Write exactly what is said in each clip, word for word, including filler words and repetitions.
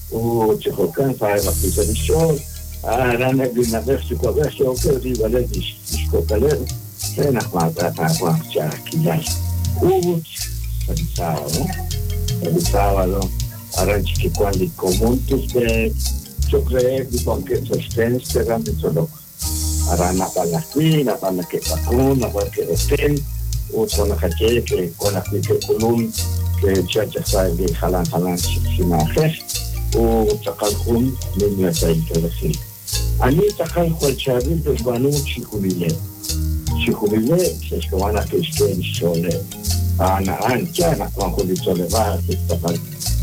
o Chihokan fai la pisa di show a rana di una verso qua verso che arriva lei di scopare e una quadra ta qua c'è chi dai o pensavo pensavo arrangi che quando comunque che ciò che di qualche sostanza grande solo arana palla qui la palla che fa con la qualche hotel o con la che che con la qui che colun che c'è già sai di halan halan si ma وتقلقون من مسائل الرسول. أني تقلق الشعبين تشبانو شكولية. شكولية شكوانا كيشكين شولة. أنا أنا كأنا أقول شولة ما تتقل.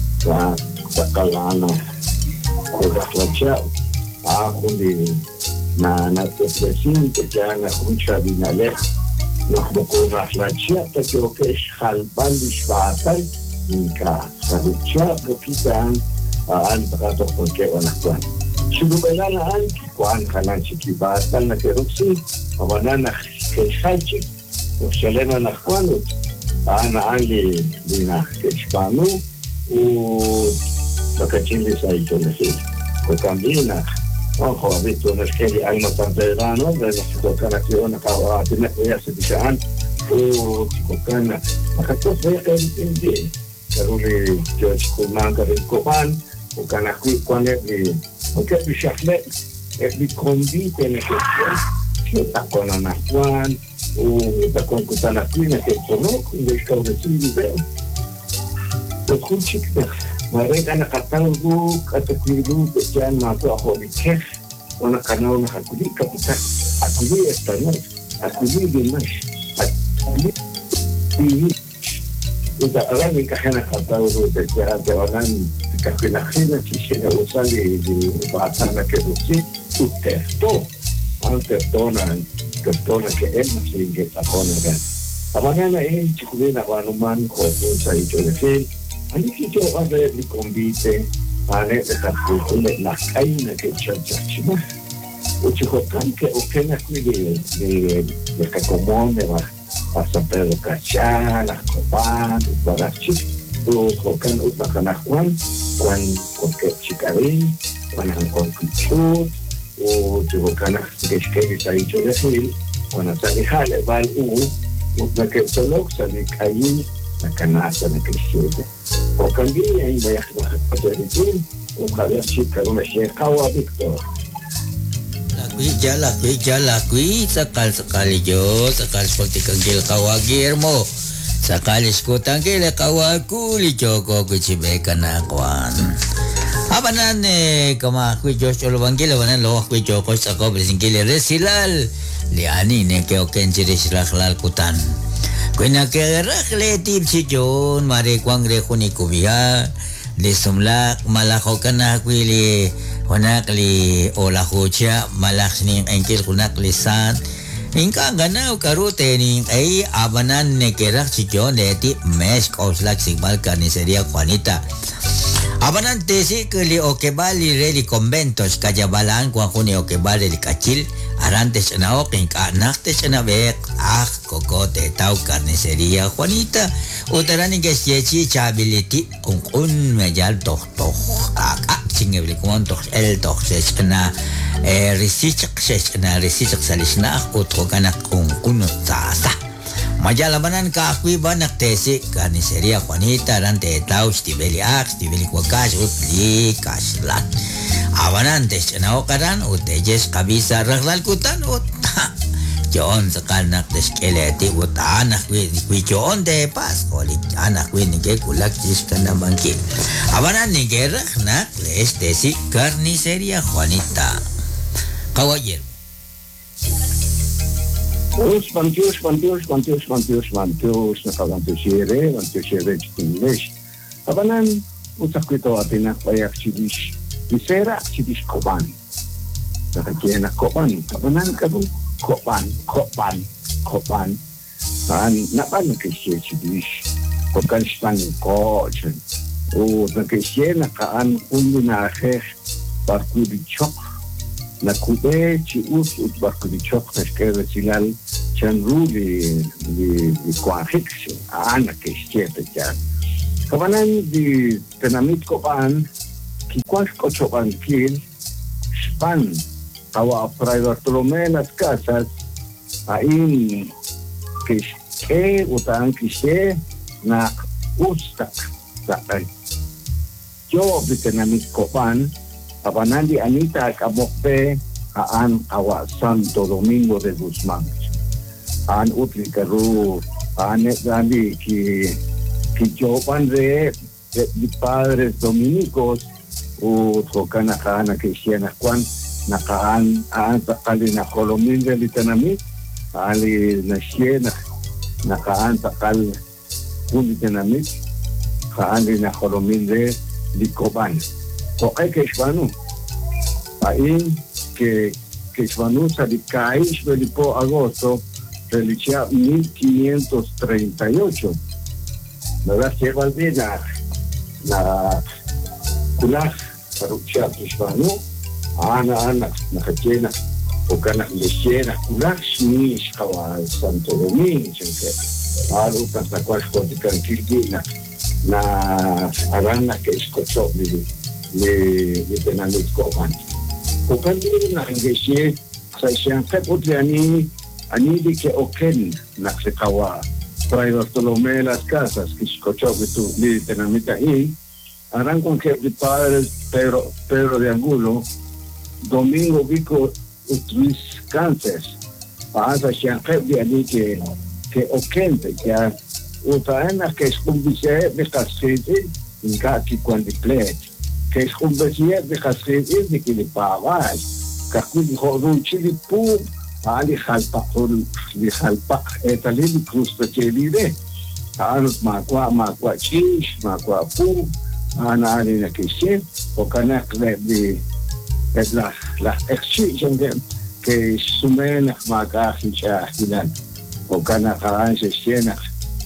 تقل أنا كل أخلاق أقول ما نتفسين تجانا كل شعبين عليه. نحن كل أخلاق تكيوكش خالبان بشبعتل منك. خالبان بكيتان aan bakato ko ke ona kwa shibu belana an kwan kanan chiki ba tal na keroksi awana na ke khachi o shelena na kwano ana ali dina ke spanu o bakachili sai to nesi ko kambina o ho vito na skeli alma tanterano da to kana ke ona ka wa tina ya se bishan o ko kana bakato fe ke indi karuli George Kuman Karin وكان أخوي كونه بي وكان بشكل بيكوندي تنكتون شو تكون أنا كوان وتكون كتانا كوي نكتونك ويشكو نسيبي بيه وكل شيء كده مريد أنا كتاوه كتاكويلو بجان ماتو أخو بيكيف وانا كناو نحكولي كبتا أكولي استنوك أكولي بمش أكولي بيهيش إذا أراني كحنا كتاوه بجان بجان que la gente ci si usa di battere che tutti tutte to anche tona che tona che è ma si che sta con me la manana è ci cucina quando man con sai che che anche che ho avere di convite a ne che la caina che c'è già ci ma o ci ho anche o che ne qui di di che comune ma a sapere caccia la copa para ci o kan utakanak-wan kwan konke chikari kwan ang konkutsut o tukanak keskeri sa ito dahil kwan ang salihale bal u utnakepsolok sa likayin na kanasa na krisyode o kan di ay bayak na kapataritin o kaya chikaru na siya kawa Victor Lakui jala kui jala kui sakal sekali jo sakal seperti kenggil kawagir mo Sakali skutangkile kawaku li joko kucibekan akuan. Apa nane kama kui jos olo bangkile wana lo kui joko sako bersingkile resilal li ani ne ke oken jiri silal kutan. Kui na ke rakle tip si jon mare kwang re kuni kubia li sumla malakokan na kui li wana kli ola hocha malak ning engkil kunak lisan Inka ganau karute ning ay abanan ne kerak sikyon deti mes kauslak sigbal carnicería Juanita. Abanan tesi ke li okebali re li conventos kajabalan kwa kuni okebali li kacil arantes na oking ka naktes na bek ah kokote tau carnicería Juanita utarani gesyechi chability kung un medal toh toh ak singebli kumon toh el toh ses na eh risicak ses na risicak salis na utro kanak kung kuno tasa Majalabanan ka akui banak tesi carnicería Juanita rante tau stibeli ak stibeli kwakas utli kaslat Abanan tes na okaran utejes kabisa raglal kutan ut John sakal nak tes keleti ut anak wi wi John de pas kolik anak wi ni ke kulak jis kana bangki Abanan ni gerak nak les tesi carnicería Juanita Kawayer Os mantios, mantios, mantios, mantios, mantios, nakalantiosire, mantiosire chitinglish. Abanan, utakwito atin na payak sidish. Isera sidish koban. Nakakien na koban. Abanan kabung koban, koban, koban. An napan nakisye sidish. Kokan span kochen. O nakisye nakaan undi na akeh barkudi chok. Nakube ci us ut barco di choc pesquera silal chanru di di di quahix ana que siete ya kabanan di tenamit kopan kikuan kochobankil span kawa Fray Bartolomé Las Casas ain que utaan kishe na ustak sakay yo bitanamit kopan abanandi anita kamokpe aan awa Santo Domingo de Guzmán an utli karu anet gandi ki ki jopan de de padres dominicos o tokana kana kishe na kwan nakaan aan sakali na kolomin de litanamit ali na siya na nakaan takal kulit na namit kaan rin na kolomin de likoban so ay kaishwanu pain que kaishwanu sa dikaish velipo agosto relicia mil quinientos treinta y ocho verdad lleva al día na kulah parucia kaishwanu ana ana nakachena o kanak lechena kulash ni kawa Santo Domingo que algo tanta cual con kilgina na arana que escuchó de de de penales coban o cuando na ngeshi saishan ka putriani ani de que oken na se kawa Fray Bartolomé Las Casas que escuchó que tu de penamita y aran con que de padre Pedro Pedro de Angulo Domingo Vico utris cáncer pasa siempre de allí que que ocente que utaena que es un biche de casete en casi cuando plate que es un biche de casete de que le paga que cuando joven chile pu ali halpa hol li halpa etali cruz de chile anos makwa makwa chish makwa pu ana ali na kishe o kana de es la la excepción de que sumen magahi chahilan o kana kaan se siena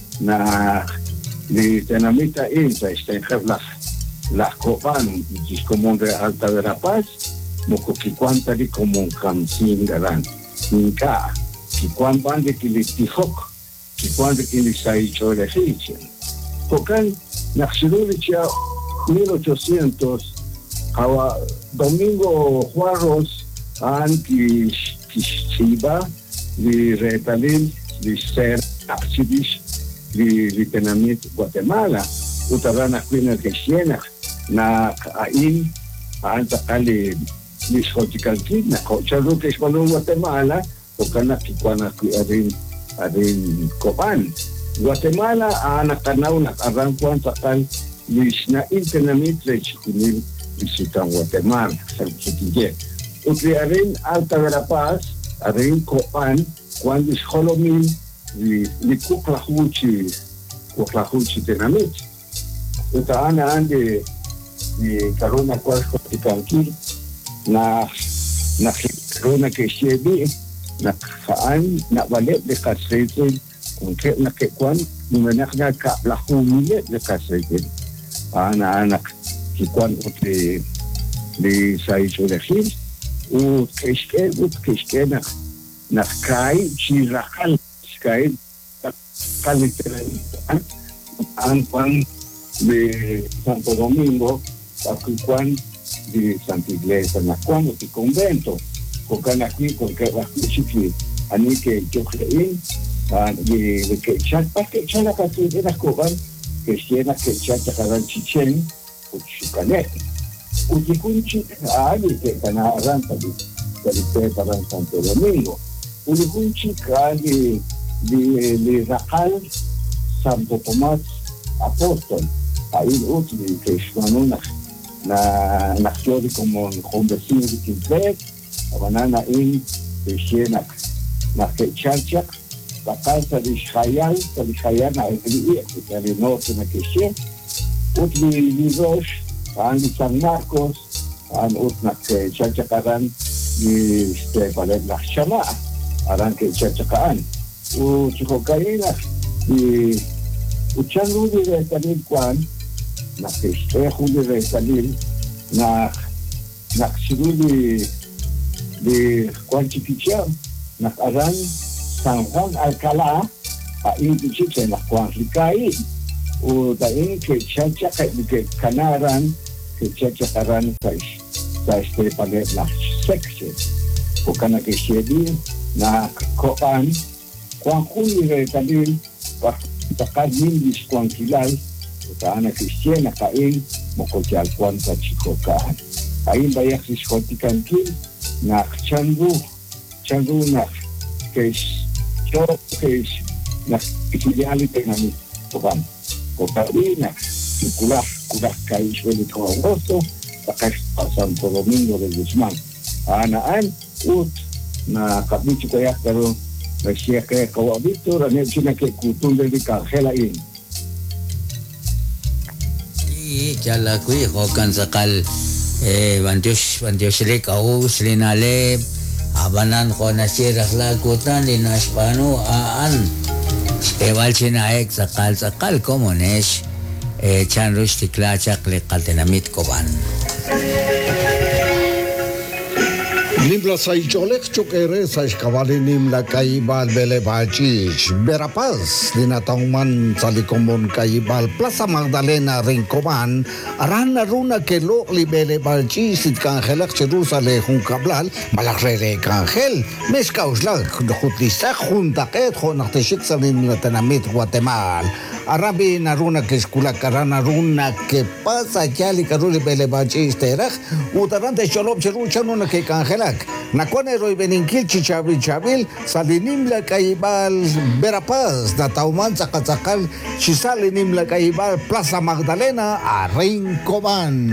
na li tenamita insa este la la copan es como de Alta de la Paz moko kikwanta di como un kamsin garan nka kikwan bande kilitihok kikwan de kilisai chole hichen kokan naxiluricha mil ochocientos Hawa Domingo Juarros an ki Kishiba li retalil li ser archidish li li tenamit Guatemala utarana kwina keshena na ain an takali li schotikalkin na kochalo keshwalo Guatemala o kana kikwana ki arin arin Copan Guatemala ana kanau na arrankuan takal li na intenamit le chikunil visitan Guatemala, San Chiquille. Utliarin Alta de la Paz, Arin Copan, cuando es Holomil, li Kuklahuchi, Kuklahuchi Tenamit. Utaana ande, li Karuna Cuarco de Canquil, na, na Karuna que Shebi, na Kaan, na Valet de Casretin, con que na que cuan, numenakna Kaplahumile de Casretin. Ana, ana, kikuan utli li saicho de Gil u keske ut keske na na kai chirakal kai kaliteran an pan de Santo Domingo a kikuan de Santa Iglesia na cuan ti convento con aquí con que va chiqui ani que yo creí de que chat pa que chala pa que de las coban que siena que chat cada chichen Uchicanet. Uchikunchi ali que kana arranca de de para Santo Domingo. Uchikunchi ali de de Racal Santo Tomás Apóstol. Ahí utli que shmanuna na nació como un vecino de Quintlet, la banana in de Siena, na Quechacha, la casa de Ishayal, de Ishayal na Elia, que era el norte na Queche. Utli Lidosh, an San Marcos, an Utnak Chachacaran, y este para la Chama, aran que Chachacan. U Chicocaína, y Uchangu de Talil Kwan, na Festejo de Talil, na na Xiruli de Kwan Chiquicham, na Aran San Juan Alcalá, a Intichiche, na Kwan Ricai. O daí que chacha que canaran que checha karan sa sa este palet la section o kana que shedi na koan kwa kuni re kadil pa takadin dis kwa kilal ta ana cristiana kain mo ko tial kwanta chikokan ain bayak diskotikan kil na changu changu na kes cho kes na idealite na mi kokan ko kadina kulah kulah kai sueli to agosto pakai Santo Domingo de Guzmán anaan ut na kapichi ko yak pero Resiya kaya kawabito, rane sina kaya kutunde di kahela in. I jala kui hokan sakal eh bandios bandios le kau slinale abanan ko na sirah lagutan di naspano aan. Ewal sina ek sakal sakal komones eh chanrus tiklachak le kaltenamit koban. Nimbla sa icholek chokere sa iskawalinim la kaibal bele balchich berapaz dinatauman sa likomon kaibal Plaza Magdalena Rincoban aran na runa ke lo li bele balchich sit kangelak Jerusalem hun kablal malakrere kangel meskauslag khutisa junta ket khonakteshik sa nilatanamit Guatemala Arabi na runa ke skula karana runa ke pasa chali karuli bele balchich terach utaran de cholop Jerusalem ke kangelak Nakone roy beninkil chichabil chabil salinim la kaibal berapaz na tauman sakasakal salinim la kaibal Plaza Magdalena a Rincoban.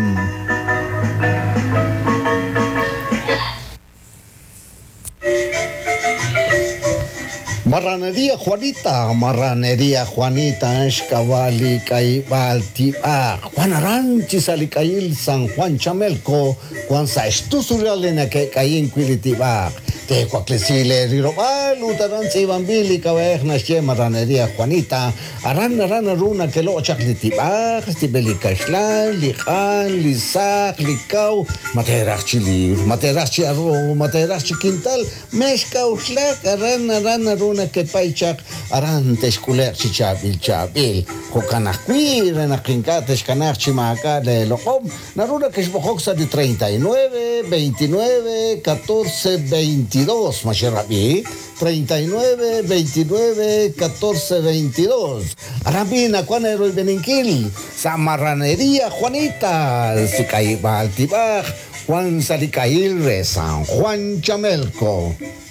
Marranería Juanita, Marranería Juanita, Escavali, Caibal, Tiba, Juan Aranchi, Salicail, San Juan Chamelco, Juan Saestusuralena, que Caín, Quilitiba, Te Cuaclesile, Rirobal, Utaranzi, Bambili, Cabejna, Che, Marranería Juanita, Aran, Aran, Aruna, que lo chaclitiba, Stibeli Cashlan, Lijan, Lizac, Licau, Materachi Lir, Materachi Arro, Materachi Quintal, Mescau, Slack, Aran, Aran, Aruna, que paychak aran teskuler chichabil chabil jokanakwi renakinkates kanak chimaka de locom naruna que esbojoxa de treinta y nueve, veintinueve, catorce, veintidós macherabi treinta y nueve, veintinueve, catorce, veintidós arabina cuanero y beninkil Samarranería Juanita Sicaibal Tibaj Juan Salicail San Juan Chamelco.